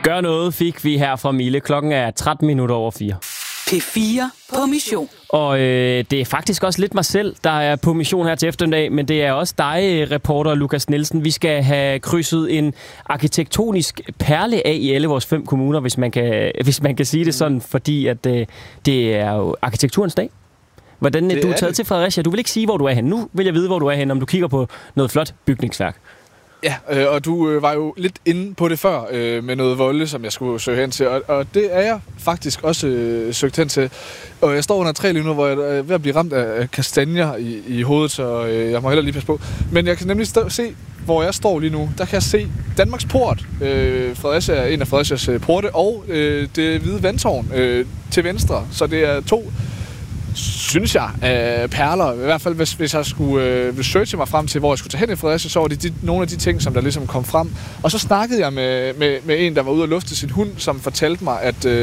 Gør noget fik vi her fra Mille. Klokken er 4:13. P4 på mission. Og det er faktisk også lidt mig selv, der er på mission her til eftermiddag, men det er også dig, reporter Lukas Nielsen. Vi skal have krydset en arkitektonisk perle af i alle vores 5 kommuner, hvis man kan sige det sådan, fordi at det er jo arkitekturens dag. Hvordan er du taget til Fredericia? Du vil ikke sige, hvor du er henne. Nu vil jeg vide, hvor du er henne, om du kigger på noget flot bygningsværk. Ja, og du var jo lidt inde på det før med noget volde, som jeg skulle søge hen til, og det er jeg faktisk også søgt hen til. Og jeg står under et træ lige nu, hvor jeg er ved at blive ramt af kastanjer i hovedet, så jeg må heller lige passe på. Men jeg kan nemlig se, hvor jeg står lige nu, der kan jeg se Danmarks Port. Fredericia er en af Fredericias porte, og det hvide vandtårn til venstre. Så det er 2, synes jeg, perler. I hvert fald, hvis jeg skulle researche mig frem til, hvor jeg skulle tage hen i Fredericia, så var det nogle af de ting, som der ligesom kom frem. Og så snakkede jeg med en, der var ude at lufte sin hund, som fortalte mig,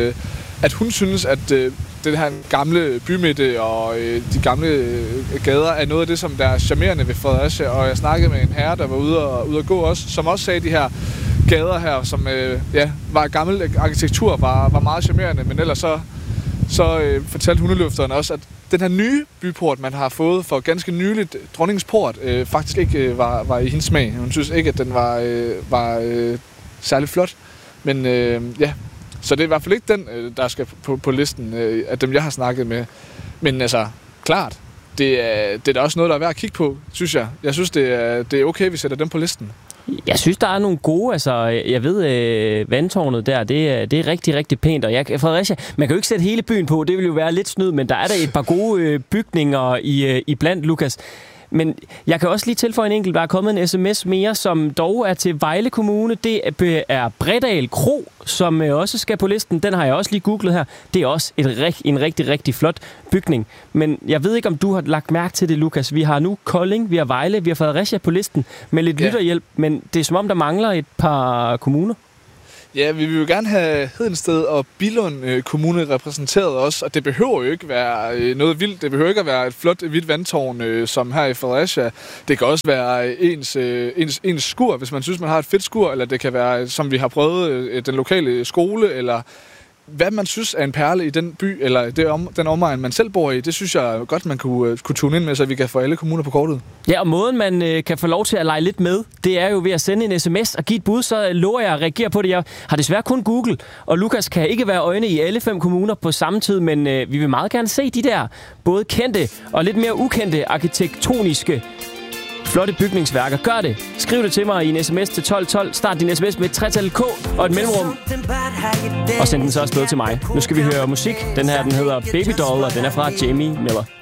at hun synes, at det her gamle bymidte og de gamle gader er noget af det, som der er charmerende ved Fredericia. Og jeg snakkede med en herre, der var ude at gå også, som også sagde, de her gader her, som var gammel arkitektur, var meget charmerende, men ellers så fortalte hundeløfteren også, at den her nye byport, man har fået for ganske nyligt, Dronningens Port, faktisk ikke var i hendes smag. Hun synes ikke, at den var særlig flot. Men så det er i hvert fald ikke den, der skal på listen af dem, jeg har snakket med. Men altså, klart, det er da også noget, der er værd at kigge på, synes jeg. Jeg synes, det er okay, vi sætter dem på listen. Jeg synes, der er nogle gode, altså, jeg ved, vandtårnet der, det er rigtig, rigtig pænt, og Fredericia, man kan jo ikke sætte hele byen på, det vil jo være lidt snyd, men der er der et par gode bygninger i blandt, Lukas. Men jeg kan også lige tilføje en enkelt, der er kommet en sms mere, som dog er til Vejle Kommune. Det er Bredal Kro, som også skal på listen. Den har jeg også lige googlet her. Det er også en rigtig, rigtig flot bygning. Men jeg ved ikke, om du har lagt mærke til det, Lukas. Vi har nu Kolding, vi har Vejle, vi har Fredericia på listen med lidt lytterhjælp. Men det er som om, der mangler et par kommuner. Ja, vi vil jo gerne have Hedensted og Billund Kommune repræsenteret også, og det behøver jo ikke være noget vildt. Det behøver ikke at være et flot hvidt vandtårn, som her i Fredericia. Det kan også være ens skur, hvis man synes, man har et fedt skur, eller det kan være, som vi har prøvet, den lokale skole, eller hvad man synes er en perle i den by, eller den omegn, man selv bor i. Det synes jeg godt, man kunne tune ind med, så vi kan få alle kommuner på kortet. Ja, og måden, man kan få lov til at lege lidt med, det er jo ved at sende en sms og give et bud, så lover jeg at reagere på det. Jeg har desværre kun Google, og Lukas kan ikke være øjne i alle 5 kommuner på samme tid, men vi vil meget gerne se de der både kendte og lidt mere ukendte arkitektoniske flotte bygningsværker. Gør det. Skriv det til mig i en sms til 1212. Start din sms med et 3-tal K og et mellemrum. Og send den så også til mig. Nu skal vi høre musik. Den her, den hedder Baby Doll, og den er fra Jamie Miller.